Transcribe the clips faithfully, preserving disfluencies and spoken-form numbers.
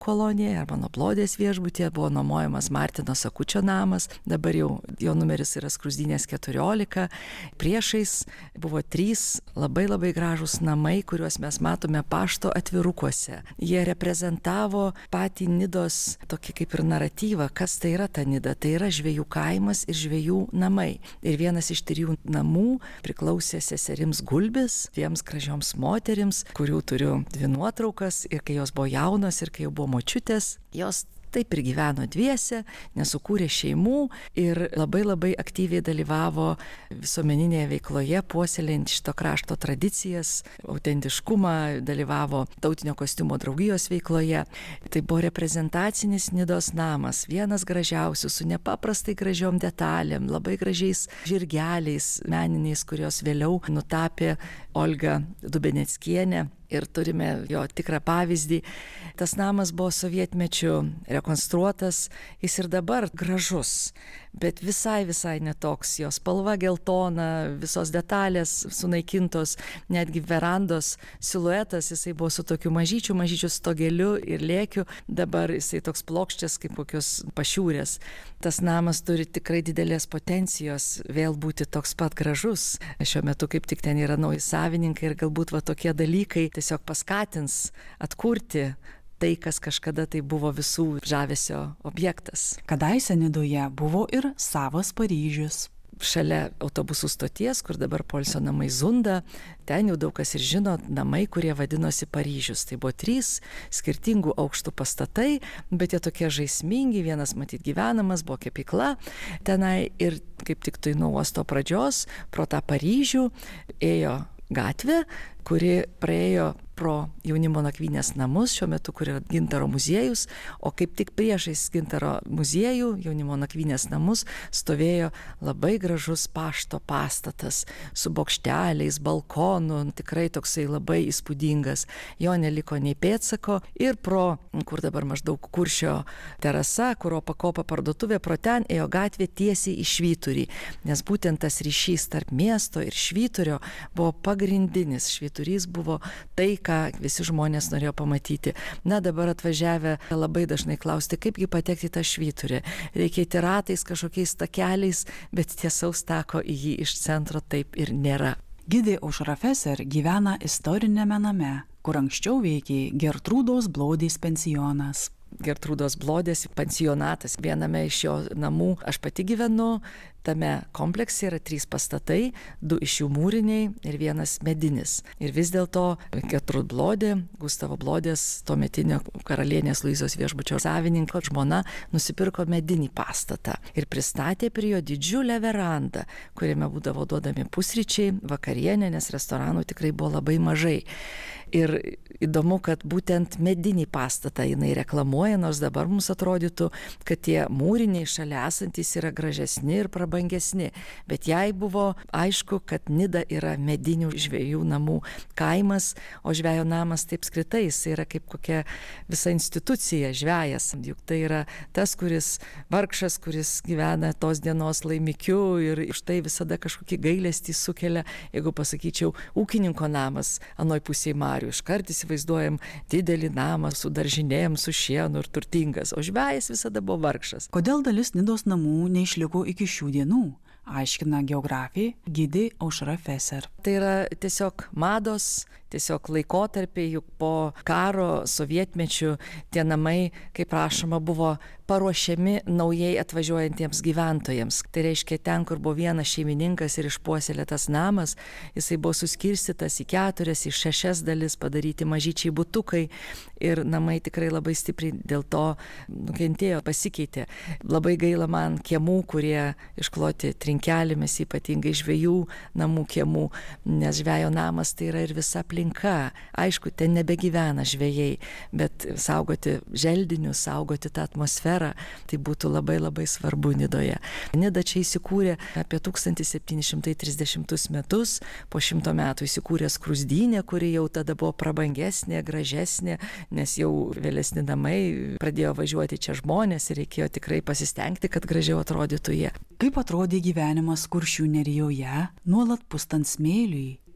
kolonijoje arba nuo Blodės viešbutyje buvo nuomojamas Martino Sakučio namas, dabar jau jo numeris yra Skruzdynės keturiolika. Priešais buvo trys labai labai gražūs namai, kuriuos mes matome pašto atvirukuose. Jie reprezentavo patį Nidos tokį kaip ir naratyvą, kas tai yra ta Nida. Tai yra žvejų kaimas ir žvejų namai. Ir vienas iš trijų namų priklausė seserims Gulbis, dviems gražioms moterims, kurių turiu dvi nuotraukas, ir kai jos buvo jaunos ir kai jau buvo močiutės, jos taip ir gyveno dviese, nesukūrė šeimų ir labai labai aktyviai dalyvavo visuomeninėje veikloje, puoselėjant šito krašto tradicijas, autentiškumą, dalyvavo tautinio kostiumo draugijos veikloje. Tai buvo reprezentacinis Nidos namas, vienas gražiausių, su nepaprastai gražiom detalėm, labai gražiais žirgeliais meniniais, kurios vėliau nutapė Olga Dubeneckienė. Ir turime jo tikrą pavyzdį. Tas namas buvo sovietmečiu rekonstruotas, jis ir dabar gražus, bet visai visai netoks. Jo spalva geltona, visos detalės sunaikintos, netgi verandos siluetas, jisai buvo su tokiu mažyčiu, mažyčiu stogeliu ir lėkiu, dabar jisai toks plokščias kaip kokios pašiūrės. Tas namas turi tikrai didelės potencijos vėl būti toks pat gražus. Šiuo metu kaip tik ten yra nauji savininkai ir galbūt va tokie dalykai tiesiog paskatins atkurti tai, kas kažkada tai buvo visų žavesio objektas. Kadaise Nidoje buvo ir savas Paryžius. Šalia autobusų stoties, kur dabar poilsio namai Zunda, ten jau daug kas ir žino, namai, kurie vadinosi Paryžius. Tai buvo trys skirtingų aukštų pastatai, bet jie tokie žaismingi, vienas matyt gyvenamas, buvo kepykla tenai ir kaip tik tai nuo uosto pradžios pro tą Paryžių ėjo gatvė, kuri praėjo pro jaunimo nakvynės namus, šiuo metu, kur yra Gintaro muziejus, o kaip tik priešais Gintaro muziejų, jaunimo nakvynės namus, stovėjo labai gražus pašto pastatas su bokšteliais, balkonu, tikrai toksai labai įspūdingas. Jo neliko nei pėdsako ir pro, kur dabar maždaug Kuršio terasa, kurio pakopa parduotuvė, pro ten ėjo gatvė tiesiai į Švyturį, nes būtent tas ryšys tarp miesto ir Švyturio buvo pagrindinis. Švyturys buvo tai, ką visi žmonės norėjo pamatyti. Na, dabar atvažiavę labai dažnai klausti, kaipgi patekti į tą Švyturį. Reikia eiti ratais, kažkokiais takeliais, bet tiesaus tako į jį iš centro taip ir nėra. Gidė Aušra Feser gyvena istorinėme name, kur anksčiau veikė Gertrūdos Blodės pensionas. Gertrūdos Blodės pensionatas. Viename iš jo namų aš pati gyvenu. Tame komplekse yra trys pastatai, du iš jų mūriniai ir vienas medinis. Ir vis dėlto Gertrūd Blodė, Gustavo Blodės, tuometinio karalienės Luizos viešbučio savininko žmona, nusipirko medinį pastatą ir pristatė prie jo didžiulę verandą, kuriame būdavo duodami pusryčiai, vakarienė, nes restoranų tikrai buvo labai mažai. Ir įdomu, kad būtent medinį pastatą jinai reklamuoja, nors dabar mums atrodytų, kad tie mūriniai šalia esantys yra gražesni ir prabangesni. Bet jai buvo aišku, kad Nida yra medinių žvejų namų kaimas, o žvejo namas taip skritai, jis yra kaip kokia visa institucija, žvejas. Juk tai yra tas, kuris vargšas, kuris gyvena tos dienos laimikiu ir iš tai visada kažkokį gailestį sukelia, jeigu pasakyčiau, ūkininko namas anoj pusėje marių. Iškart įsivaizduojam didelį namą su daržinėm, su šienu ir turtingas, o žvejas visada buvo vargšas. Kodėl dalis Nidos namų neišliko iki šių dienų? Aiškina geografė gidė Aušra Feser. Tai yra tiesiog mados, tiesiog laikotarpiai, juk po karo sovietmečių tie namai, kaip rašoma, buvo paruošiami naujai atvažiuojantiems gyventojams. Tai reiškia, ten, kur buvo vienas šeimininkas ir išpuoselėtas namas, jisai buvo suskirstytas į keturias, į šešias dalis, padaryti mažyčiai butukai ir namai tikrai labai stipriai dėl to nukentėjo, pasikeitė. Labai gaila man kiemų, kurie iškloti trinkelėmis, ypatingai žvejų namų kiemų, nes žvejo namas tai yra ir visa aplinka. Aišku, ten nebegyvena žvejai, bet saugoti želdinius, saugoti tą atmosferą, tai būtų labai labai svarbu Nidoje. Nida čia įsikūrė apie tūkstantis septyni šimtai trisdešimtus metus, po šimto metų įsikūrė Skruzdynė, kuri jau tada buvo prabangesnė, gražesnė, nes jau vėlesni namai pradėjo važiuoti čia žmonės ir reikėjo tikrai pasistengti, kad gražiau atrodytų jie. Kaip atrodė gyvenimas Kuršių nerijoje, nuolat pustant smėliui?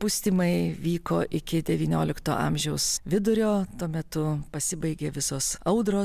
pustymai vyko iki devyniolikto amžiaus vidurio, tuo metu pasibaigė visos audros.